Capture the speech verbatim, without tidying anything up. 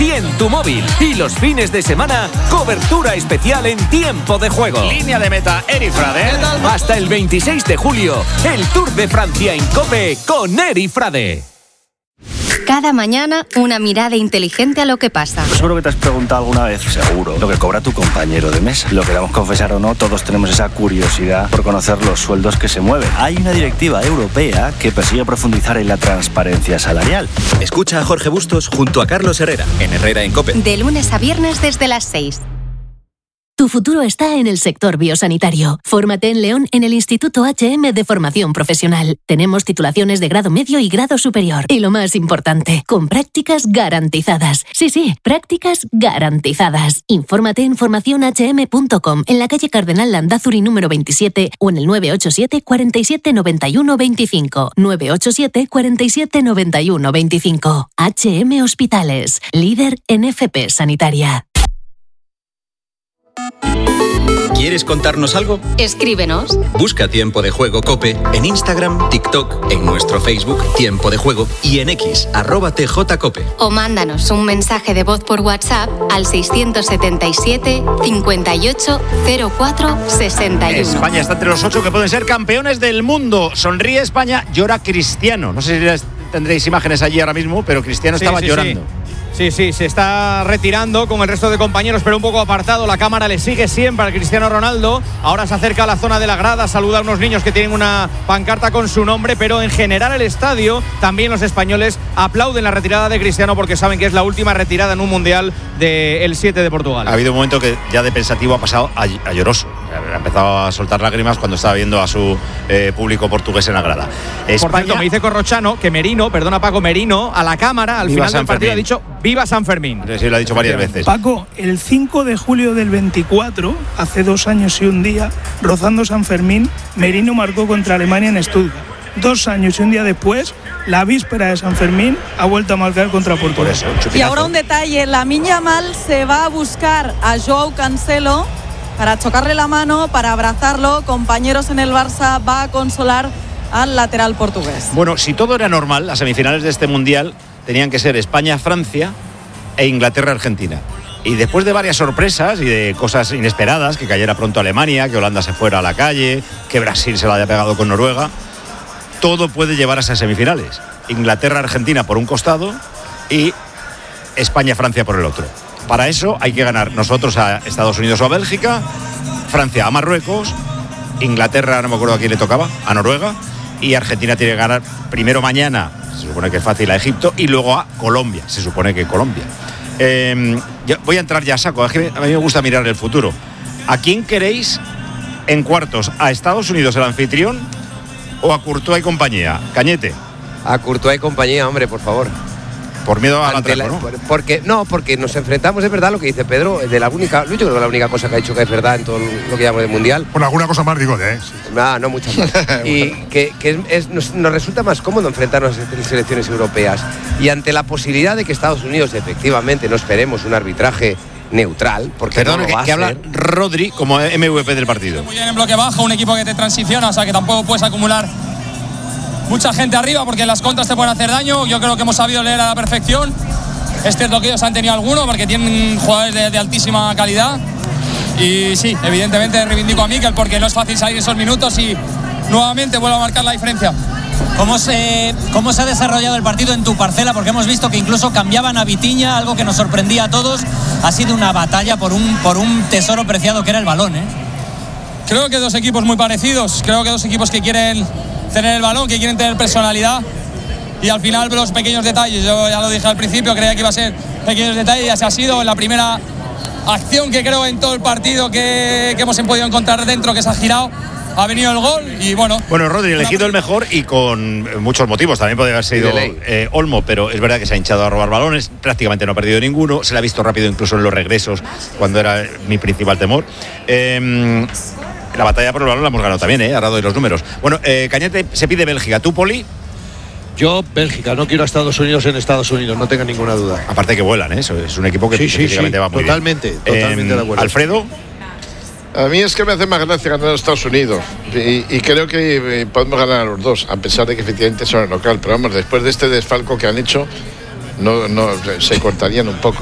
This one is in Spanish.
y en tu móvil. Y los fines de semana, cobertura especial en Tiempo de Juego. Línea de meta, Eri Frade. Hasta el veintiséis de julio, el Tour de Francia en COPE con Eri Frade. Cada mañana, una mirada inteligente a lo que pasa. Seguro que te has preguntado alguna vez, seguro, lo que cobra tu compañero de mesa. Lo queramos confesar o no, todos tenemos esa curiosidad por conocer los sueldos que se mueven. Hay una directiva europea que persigue profundizar en la transparencia salarial. Escucha a Jorge Bustos junto a Carlos Herrera, en Herrera en COPE. De lunes a viernes desde las seis. Tu futuro está en el sector biosanitario. Fórmate en León en el Instituto H M de Formación Profesional. Tenemos titulaciones de grado medio y grado superior. Y lo más importante, con prácticas garantizadas. Sí, sí, prácticas garantizadas. Infórmate en formación h m punto com, en la calle Cardenal Landázuri número veintisiete o en el nueve ocho siete, cuarenta y siete, noventa y uno, veinticinco. nueve ocho siete, cuarenta y siete, noventa y uno, veinticinco. H M Hospitales, líder en F P sanitaria. ¿Quieres contarnos algo? Escríbenos. Busca Tiempo de Juego COPE en Instagram, TikTok, en nuestro Facebook Tiempo de Juego y en X, arroba tjcope. O mándanos un mensaje de voz por WhatsApp al seiscientos setenta y siete, cincuenta y ocho, cero cuatro, sesenta y uno. España está entre los ocho que pueden ser campeones del mundo. Sonríe España, llora Cristiano. No sé si les tendréis imágenes allí ahora mismo, pero Cristiano sí, estaba sí, llorando. Sí. Sí, sí, se está retirando con el resto de compañeros, pero un poco apartado. La cámara le sigue siempre al Cristiano Ronaldo. Ahora se acerca a la zona de la grada, saluda a unos niños que tienen una pancarta con su nombre, pero en general el estadio, también los españoles aplauden la retirada de Cristiano porque saben que es la última retirada en un mundial del siete de Portugal. Ha habido un momento que ya de pensativo ha pasado a, a lloroso. Ha empezado a soltar lágrimas cuando estaba viendo a su eh, público portugués en la grada. España, por cierto, me dice Corrochano que Merino, perdona Paco, Merino, a la cámara al final del partido ha dicho ¡Viva San Fermín! Sí, lo ha dicho varias veces. Paco, el cinco de julio del veinticuatro, hace dos años y un día, rozando San Fermín, Merino marcó contra Alemania en Stuttgart. Dos años y un día después, la víspera de San Fermín, ha vuelto a marcar contra Portugal. Y ahora un detalle, Lamine Yamal se va a buscar a Joao Cancelo para chocarle la mano, para abrazarlo. Compañeros en el Barça, va a consolar al lateral portugués. Bueno, si todo era normal, las semifinales de este Mundial tenían que ser España-Francia e Inglaterra-Argentina. Y después de varias sorpresas y de cosas inesperadas, que cayera pronto Alemania, que Holanda se fuera a la calle, que Brasil se lo haya pegado con Noruega, todo puede llevar a esas semifinales. Inglaterra-Argentina por un costado y España-Francia por el otro. Para eso hay que ganar nosotros a Estados Unidos o a Bélgica, Francia a Marruecos, Inglaterra, no me acuerdo a quién le tocaba, a Noruega, y Argentina tiene que ganar primero mañana, se supone que es fácil, a Egipto, y luego a Colombia, se supone que Colombia. Eh, yo voy a entrar ya a saco, es que a mí me gusta mirar el futuro. ¿A quién queréis en cuartos? ¿A Estados Unidos, el anfitrión, o a Courtois y compañía? Cañete. A Courtois y compañía, hombre, por favor. Por miedo a la trampa, ¿no? Porque, no, porque nos enfrentamos, es verdad lo que dice Pedro, de la única, yo creo que la única cosa que ha dicho que es verdad en todo lo que llamamos de Mundial. Por alguna cosa más, digo, ¿eh? Sí. No, no muchas más. Y que, que es, es, nos, nos resulta más cómodo enfrentarnos a las selecciones europeas. Y ante la posibilidad de que Estados Unidos, efectivamente, no esperemos un arbitraje neutral, porque Perdón, no lo que, va que a habla ser. Rodri como M V P del partido. Muy bien en bloque bajo, un equipo que te transiciona, o sea que tampoco puedes acumular mucha gente arriba porque las contras te pueden hacer daño. Yo creo que hemos sabido leer a la perfección. Es cierto que ellos han tenido alguno porque tienen jugadores de, de altísima calidad. Y sí, evidentemente reivindico a Mikel porque no es fácil salir esos minutos y nuevamente vuelvo a marcar la diferencia. ¿Cómo se, ¿Cómo se ha desarrollado el partido en tu parcela? Porque hemos visto que incluso cambiaban a Vitinha, algo que nos sorprendía a todos. Ha sido una batalla por un, por un tesoro preciado que era el balón, ¿eh? Creo que dos equipos muy parecidos. Creo que dos equipos que quieren tener el balón, que quieren tener personalidad. Y al final los pequeños detalles, yo ya lo dije al principio, creía que iba a ser pequeños detalles y así ha sido. En la primera acción que creo en todo el partido que, que hemos podido encontrar dentro, que se ha girado, ha venido el gol y bueno. Bueno, Rodri elegido el mejor y con muchos motivos, también podría haber sido eh, Olmo, pero es verdad que se ha hinchado a robar balones, prácticamente no ha perdido ninguno, se le ha visto rápido incluso en los regresos, cuando era mi principal temor. Eh, la batalla por el balón la hemos ganado también, ¿eh? Ahora doy los números. Bueno, eh, Cañete, se pide Bélgica, ¿tú, Poli? Yo, Bélgica, no quiero a Estados Unidos en Estados Unidos, no tenga ninguna duda. Aparte que vuelan, ¿eh? Es un equipo que sí, sí, sí, va muy totalmente, bien. Totalmente eh, de acuerdo. Alfredo. A mí es que me hace más gracia ganar a Estados Unidos y, y creo que podemos ganar a los dos, a pesar de que efectivamente son el local. Pero vamos, después de este desfalco que han hecho, no, no se cortarían un poco.